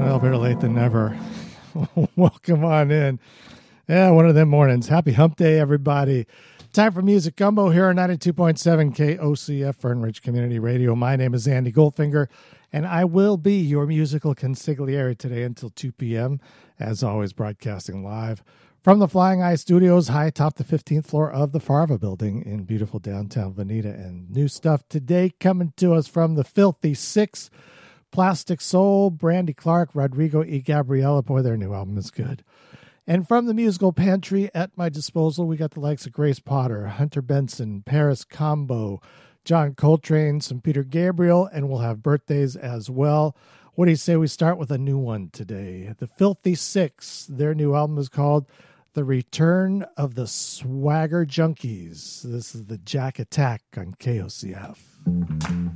Well, better late than never. Welcome on in. Yeah, one of them mornings. Happy hump day, everybody. Time for Music Gumbo here on 92.7 KOCF Fern Ridge Community Radio. My name is Andy Goldfinger, and I will be your musical consigliere today until 2 p.m., as always, broadcasting live from the Flying Eye Studios high atop the 15th floor of the Farva building in beautiful downtown Veneta. And new stuff today coming to us from the Filthy Six, Plastic Soul, Brandy Clark, Rodrigo E. Gabriela. Boy, their new album is good. And from the musical pantry at my disposal, we got the likes of Grace Potter, Hunter Benson, Paris Combo, John Coltrane, some Peter Gabriel, and we'll have birthdays as well. What do you say we start with a new one today? The Filthy Six. Their new album is called The Return of the Swagger Junkies. This is the Jack Attack on KOCF.